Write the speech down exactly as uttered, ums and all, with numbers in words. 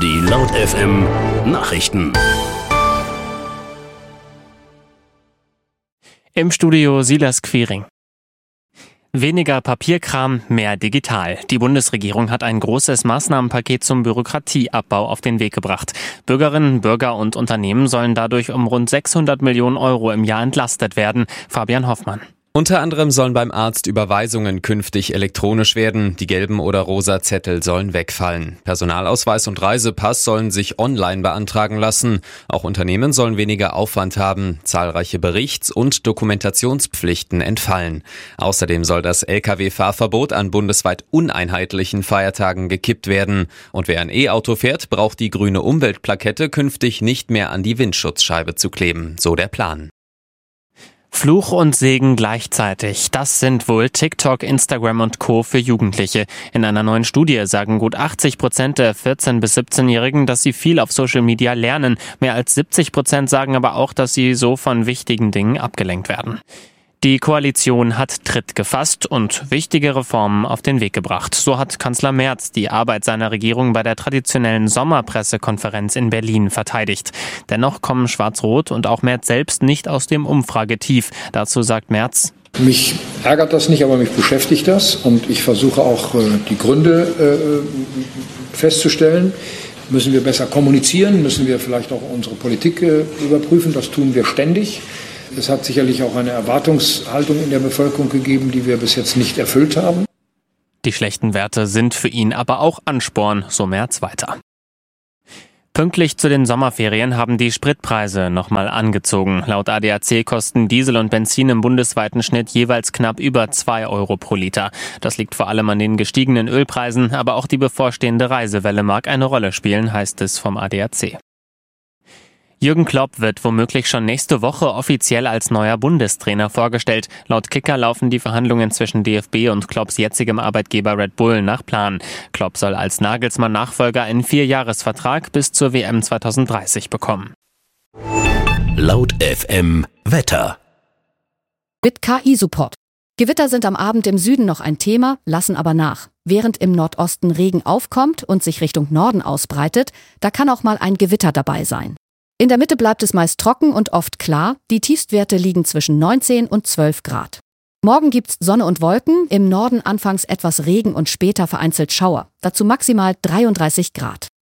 Die Laut F M Nachrichten. Im Studio Silas Quiring. Weniger Papierkram, mehr digital. Die Bundesregierung hat ein großes Maßnahmenpaket zum Bürokratieabbau auf den Weg gebracht. Bürgerinnen, Bürger und Unternehmen sollen dadurch um rund sechshundert Millionen Euro im Jahr entlastet werden. Fabian Hoffmann. Unter anderem sollen beim Arzt Überweisungen künftig elektronisch werden. Die gelben oder rosa Zettel sollen wegfallen. Personalausweis und Reisepass sollen sich online beantragen lassen. Auch Unternehmen sollen weniger Aufwand haben. Zahlreiche Berichts- und Dokumentationspflichten entfallen. Außerdem soll das L K W-Fahrverbot an bundesweit uneinheitlichen Feiertagen gekippt werden. Und wer ein E-Auto fährt, braucht die grüne Umweltplakette künftig nicht mehr an die Windschutzscheibe zu kleben. So der Plan. Fluch und Segen gleichzeitig. Das sind wohl TikTok, Instagram und Co. für Jugendliche. In einer neuen Studie sagen gut achtzig Prozent der vierzehn- bis siebzehnjährigen, dass sie viel auf Social Media lernen. Mehr als siebzig Prozent sagen aber auch, dass sie so von wichtigen Dingen abgelenkt werden. Die Koalition hat Tritt gefasst und wichtige Reformen auf den Weg gebracht. So hat Kanzler Merz die Arbeit seiner Regierung bei der traditionellen Sommerpressekonferenz in Berlin verteidigt. Dennoch kommen Schwarz-Rot und auch Merz selbst nicht aus dem Umfragetief. Dazu sagt Merz: Mich ärgert das nicht, aber mich beschäftigt das. Und ich versuche auch äh, die Gründe äh, festzustellen. Müssen wir besser kommunizieren? Müssen wir vielleicht auch unsere Politik äh, überprüfen? Das tun wir ständig. Es hat sicherlich auch eine Erwartungshaltung in der Bevölkerung gegeben, die wir bis jetzt nicht erfüllt haben. Die schlechten Werte sind für ihn aber auch Ansporn, so Merz weiter. Pünktlich zu den Sommerferien haben die Spritpreise nochmal angezogen. Laut A D A C kosten Diesel und Benzin im bundesweiten Schnitt jeweils knapp über zwei Euro pro Liter. Das liegt vor allem an den gestiegenen Ölpreisen, aber auch die bevorstehende Reisewelle mag eine Rolle spielen, heißt es vom A D A C. Jürgen Klopp wird womöglich schon nächste Woche offiziell als neuer Bundestrainer vorgestellt. Laut Kicker laufen die Verhandlungen zwischen D F B und Klopps jetzigem Arbeitgeber Red Bull nach Plan. Klopp soll als Nagelsmann-Nachfolger einen Vierjahresvertrag bis zur W M zwanzig dreißig bekommen. Laut F M Wetter. Mit K I-Support. Gewitter sind am Abend im Süden noch ein Thema, lassen aber nach. Während im Nordosten Regen aufkommt und sich Richtung Norden ausbreitet, da kann auch mal ein Gewitter dabei sein. In der Mitte bleibt es meist trocken und oft klar. Die Tiefstwerte liegen zwischen neunzehn und zwölf Grad. Morgen gibt's Sonne und Wolken, im Norden anfangs etwas Regen und später vereinzelt Schauer. Dazu maximal dreiunddreißig Grad.